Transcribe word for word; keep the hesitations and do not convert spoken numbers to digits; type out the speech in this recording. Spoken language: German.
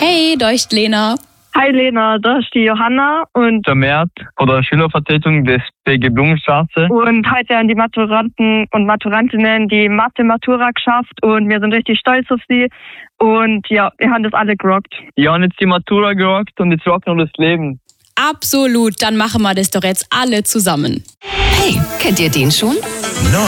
Hey, da ist Lena. Hi Lena, da ist die Johanna und der Mert von der Schülervertretung des B G Blumenstraße. Und heute haben die Maturanten und Maturantinnen die Mathe-Matura geschafft und wir sind richtig stolz auf sie. Und ja, wir haben das alle gerockt. Wir haben jetzt die Matura gerockt und jetzt rocken wir das Leben. Absolut, dann machen wir das doch jetzt alle zusammen. Hey, kennt ihr den schon?